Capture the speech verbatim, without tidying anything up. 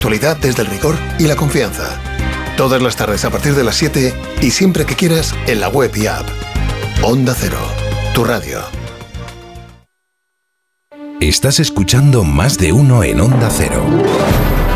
Actualidad desde el rigor y la confianza. Todas las tardes a partir de las siete y siempre que quieras en la web y app. Onda Cero, tu radio. Estás escuchando Más de Uno en Onda Cero.